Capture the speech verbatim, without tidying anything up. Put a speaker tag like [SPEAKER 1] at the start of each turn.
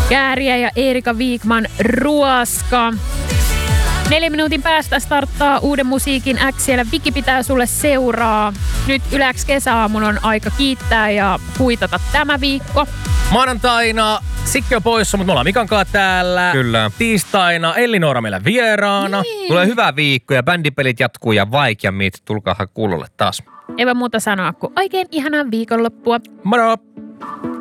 [SPEAKER 1] Kääriä ja Erika Wigman Ruoska. Neljän minuutin päästä starttaa uuden musiikin X. Siellä Viki pitää sulle seuraa. Nyt Yläks kesäaamun on aika kiittää ja huitata tämä viikko.
[SPEAKER 2] Maanantaina Sikki on poissa, mutta me ollaan Mikan kanssa täällä.
[SPEAKER 3] Kyllä.
[SPEAKER 2] Tiistaina Elli-Noora meillä vieraana.
[SPEAKER 1] Niin.
[SPEAKER 3] Tulee hyvä viikko ja bändipelit jatkuu ja Vaikeamit. Tulkaahan kuulolle taas.
[SPEAKER 1] Eipä muuta sanoa kuin oikein ihanaa viikonloppua.
[SPEAKER 2] Moro!